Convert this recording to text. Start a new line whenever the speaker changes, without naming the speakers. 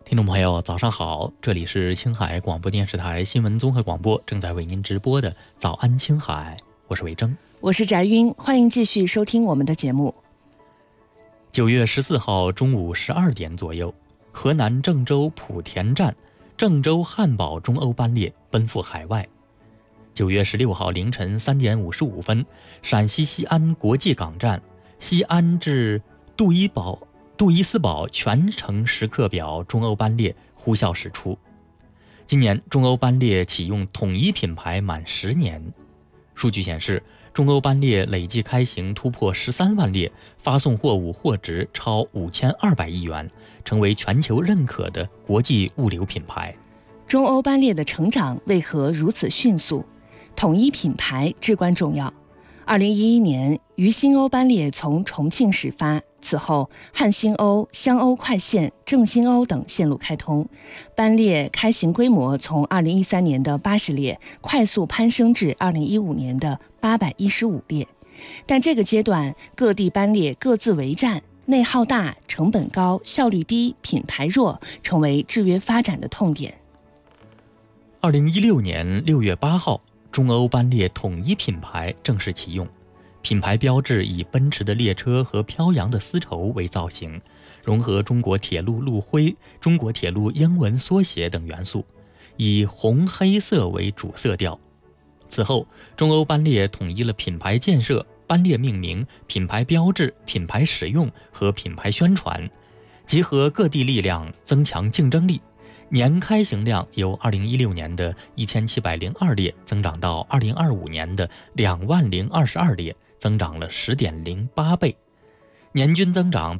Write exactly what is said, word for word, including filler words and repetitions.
听众朋友，早上好，这里是青海广播电视台新闻综合广播，正在为您直播的早安青海，我是伟征，
我是翟晕，欢迎继续收听我们的节目。
九月十四号中午十二点左右，河南郑州莆田站郑州汉堡中欧班列奔赴海外。九月十六号凌晨三点五十五分，陕西西安国际港站西安至杜伊堡杜伊斯堡全程时刻表中欧班列呼啸驶出。今年中欧班列启用统一品牌满十年，数据显示，中欧班列累计开行突破十三万列，发送货物货值超五千二百亿元，成为全球认可的国际物流品牌。
中欧班列的成长为何如此迅速？统一品牌至关重要。二零一一年，渝新欧班列从重庆始发，此后汉新欧、湘欧快线、郑新欧等线路开通，班列开行规模从二零一三年的八十列快速攀升至二零一五年的八百一十五列。但这个阶段，各地班列各自为战，内耗大、成本高、效率低、品牌弱，成为制约发展的痛点。
二零一六年六月八号，中欧班列统一品牌正式启用，品牌标志以奔驰的列车和飘扬的丝绸为造型，融合中国铁路路徽、中国铁路英文缩写等元素，以红黑色为主色调。此后，中欧班列统一了品牌建设、班列命名、品牌标志、品牌使用和品牌宣传，集合各地力量，增强竞争力。年开行量由二零一六年的一千七百零二列增长到二零二五年的两万零二十二列，增长了十点零八倍，年均增长